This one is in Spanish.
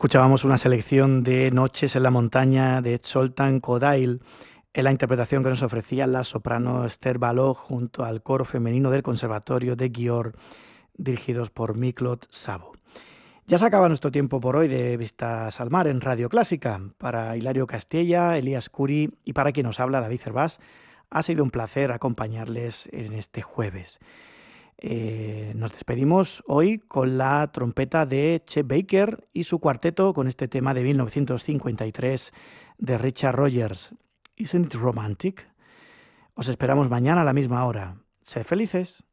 Escuchábamos una selección de Noches en la montaña de Zoltán Kodály, en la interpretación que nos ofrecía la soprano Esther Balogh junto al coro femenino del Conservatorio de Győr, dirigidos por Miklós Szabó. Ya se acaba nuestro tiempo por hoy de Vistas al Mar en Radio Clásica. Para Hilario Castella, Elías Curi y para quien nos habla, David Cervás, ha sido un placer acompañarles en este jueves. Nos despedimos hoy con la trompeta de Chet Baker y su cuarteto con este tema de 1953 de Richard Rogers. Isn't it romantic? Os esperamos mañana a la misma hora. Sed felices.